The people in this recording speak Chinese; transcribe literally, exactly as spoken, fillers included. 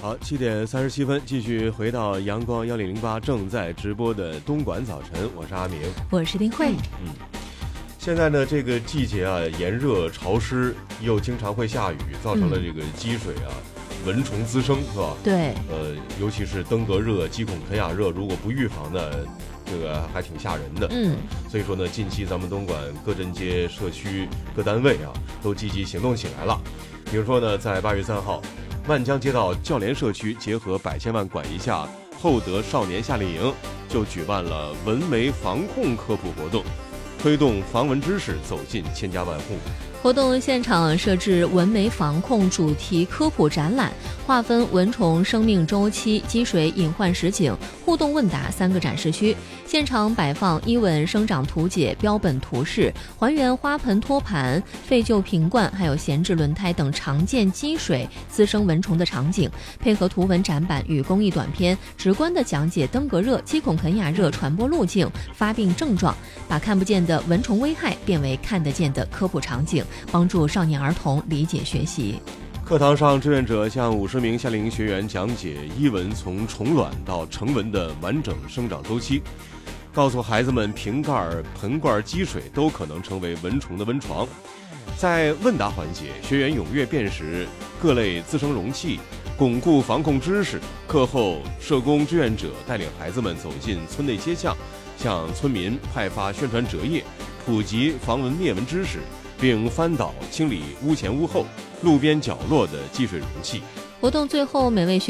好，七点三十七分，继续回到阳光幺零零八正在直播的东莞早晨，我是阿明， 我是丁慧。 嗯，现在呢，这个季节啊，炎热潮湿，又经常会下雨，造成了这个积水啊、嗯、蚊虫滋生，是吧？ 对。 呃，尤其是登革热、鸡孔肯亚热，如果不预防呢，这个还挺吓人的。 嗯， 所以说呢，近期咱们东莞各镇街、社区、各单位啊，都积极行动起来了。比如说呢，在八月三号。万江街道教联社区结合百千万管一下厚德少年夏令营，就举办了蚊媒防控科普活动，推动防蚊知识走进千家万户。 活动现场设置蚊媒防控主题科普展览，划分蚊虫生命周期、积水隐患实景、互动问答三个展示区。现场摆放伊蚊生长图解标本图示，还原花盆托盘、废旧瓶罐还有闲置轮胎等常见积水滋生蚊虫的场景，配合图文展板与公益短片，直观地讲解登革热、鸡孔肯亚热传播路径、发病症状，把看不见的蚊虫危害变为看得见的科普场景，帮助少年儿童理解学习。 课堂上，志愿者向五十名夏令营学员讲解伊蚊从虫卵到成蚊的完整生长周期，告诉孩子们瓶盖、盆罐积水都可能成为蚊虫的温床。在问答环节，学员踊跃辨识各类滋生容器，巩固防控知识。课后，社工志愿者带领孩子们走进村内街巷，向村民派发宣传折页，普及防蚊灭蚊知识，并翻倒清理屋前屋后、路边角落的积水容器。 活动最后，每位学